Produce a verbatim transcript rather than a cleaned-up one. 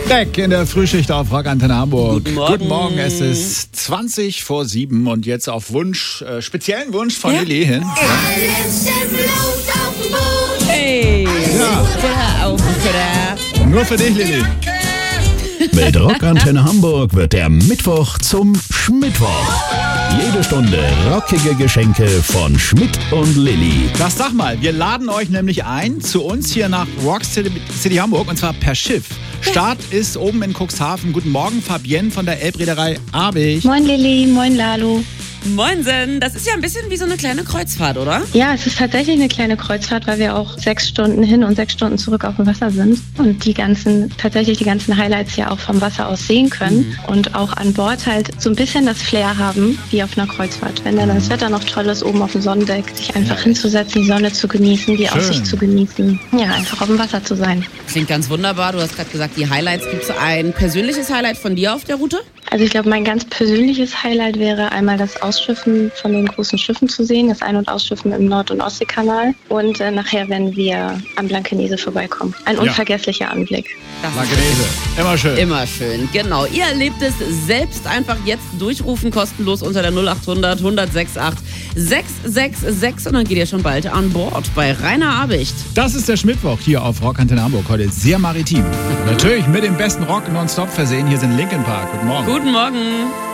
Beck in der Frühschicht auf Rock Antenne Hamburg. Guten Morgen. Guten Morgen, es ist zwanzig vor sieben und jetzt auf Wunsch, äh, speziellen Wunsch von Ja. Lilly hin. Hey! Ja. Oder auf, oder? Nur für dich, Lilly. Mit Rock Antenne Hamburg wird der Mittwoch zum Schmittwoch. Jede Stunde rockige Geschenke von Schmidt und Lilly. Das sag mal, wir laden euch nämlich ein zu uns hier nach Rock City, City Hamburg und zwar per Schiff. Start ist oben in Cuxhaven. Guten Morgen, Fabienne von der Elbreederei Abich. Moin Lilly, moin Lalo. Moinsen, das ist ja ein bisschen wie so eine kleine Kreuzfahrt, oder? Ja, es ist tatsächlich eine kleine Kreuzfahrt, weil wir auch sechs Stunden hin und sechs Stunden zurück auf dem Wasser sind und die ganzen, tatsächlich die ganzen Highlights ja auch vom Wasser aus sehen können mhm. und auch an Bord halt so ein bisschen das Flair haben, wie auf einer Kreuzfahrt. Wenn dann das Wetter noch toll ist, oben auf dem Sonnendeck, sich einfach ja. hinzusetzen, die Sonne zu genießen, die Schön. Aussicht zu genießen. Ja, einfach auf dem Wasser zu sein. Klingt ganz wunderbar. Du hast gerade gesagt, die Highlights. Gibt es ein persönliches Highlight von dir auf der Route? Also ich glaube, mein ganz persönliches Highlight wäre einmal das Ausschiffen von den großen Schiffen zu sehen, das Ein- und Ausschiffen im Nord- und Ostseekanal und äh, nachher, wenn wir am Blankenese vorbeikommen. Ein Ja. unvergesslicher Anblick. Blankenese, immer schön. Immer schön, genau. Ihr erlebt es selbst, einfach jetzt durchrufen, kostenlos unter der null acht hundert, hundertsechsundachtzig, sechshundertsechsundsechzig und dann geht ihr schon bald an Bord bei Rainer Abicht. Das ist der Schmittwoch hier auf Rock Antenne Hamburg. Heute sehr maritim. Natürlich mit dem besten Rock nonstop versehen. Hier sind Linkin Park. Guten Morgen. Guten Morgen.